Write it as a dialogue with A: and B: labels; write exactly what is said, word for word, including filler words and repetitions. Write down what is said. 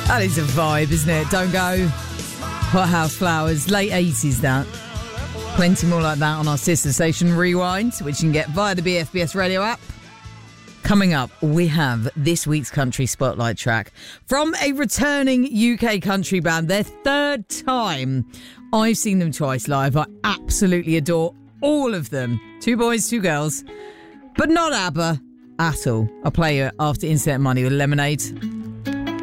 A: That is a vibe, isn't it? Don't Go. Hot House Flowers. Late eighties, that. Plenty more like that on our sister station Rewind, which you can get via the B F B S radio app. Coming up, we have this week's country spotlight track from a returning U K country band. Their third time. I've seen them twice live. I absolutely adore all of them. Two boys, two girls. But not ABBA at all. I'll play you after Internet Money with Lemonade.